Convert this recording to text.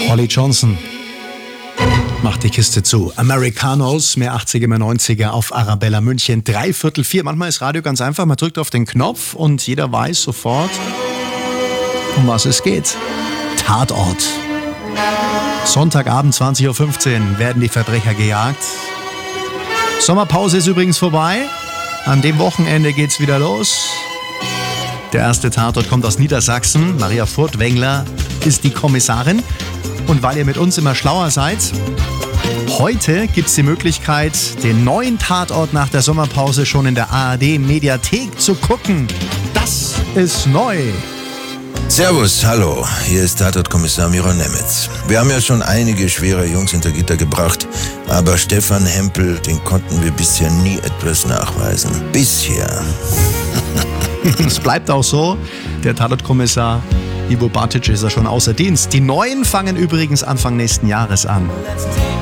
Holly Johnson macht die Kiste zu. Americanos, mehr 80er, mehr 90er auf Arabella München, 3/4. Manchmal ist Radio ganz einfach, man drückt auf den Knopf und jeder weiß sofort, um was es geht. Tatort. Sonntagabend 20.15 Uhr werden die Verbrecher gejagt. Sommerpause ist übrigens vorbei. An dem Wochenende geht's wieder los. Der erste Tatort kommt aus Niedersachsen. Maria Furtwängler ist die Kommissarin. Und weil ihr mit uns immer schlauer seid, heute gibt es die Möglichkeit, den neuen Tatort nach der Sommerpause schon in der ARD-Mediathek zu gucken. Das ist neu. Servus, hallo, hier ist Tatortkommissar Miron Nemetz. Wir haben ja schon einige schwere Jungs hinter Gitter gebracht, aber Stefan Hempel, den konnten wir bisher nie etwas nachweisen. Bisher. Es bleibt auch so, der Tatortkommissar Ivo Batic ist ja schon außer Dienst. Die Neuen fangen übrigens Anfang nächsten Jahres an.